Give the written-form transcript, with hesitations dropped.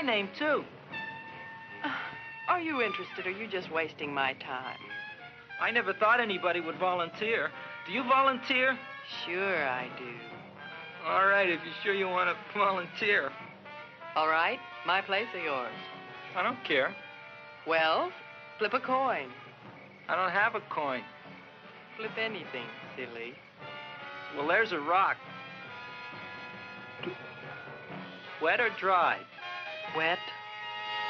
name, too. Are you interested, or are you just wasting my time? I never thought anybody would volunteer. Do you volunteer? Sure I do. All right, if you're sure you want to volunteer. All right, my place or yours? I don't care. Well, flip a coin. I don't have a coin. Flip anything, silly. Well, there's a rock. Wet or dry? Wet.